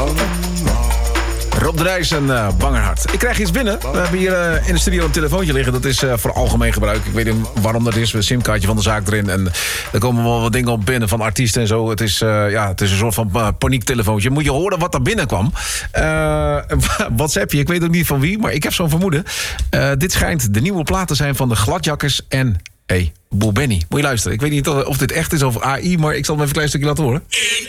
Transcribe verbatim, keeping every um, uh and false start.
Rob de Nijs en uh, Bangerhart. Ik krijg iets binnen. We hebben hier uh, in de studio een telefoontje liggen. Dat is uh, voor algemeen gebruik. Ik weet niet waarom dat is. Een simkaartje van de zaak erin. En er komen wel wat dingen op binnen van artiesten en zo. Het is, uh, ja, het is een soort van uh, paniektelefoontje. Moet je horen wat er binnenkwam. Uh, WhatsAppje, ik weet ook niet van wie. Maar ik heb zo'n vermoeden. Uh, dit schijnt de nieuwe plaat te zijn van de Gladjakkers en... Hey, Boel Benny. Moet je luisteren. Ik weet niet of dit echt is of A I, maar ik zal hem even een klein stukje laten horen. In